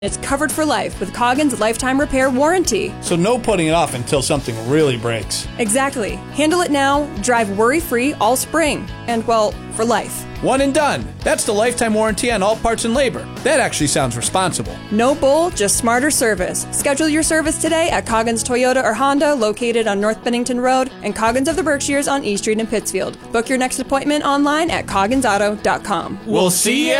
It's covered for life with Coggins Lifetime Repair Warranty. So no putting it off until something really breaks. Exactly. Handle it now, drive worry-free all spring. And, well, for life. One and done. That's the lifetime warranty on all parts and labor. That actually sounds responsible. No bull, just smarter service. Schedule your service today at Coggins Toyota or Honda, located on North Bennington Road, and Coggins of the Berkshires on E Street in Pittsfield. Book your next appointment online at cogginsauto.com. We'll see you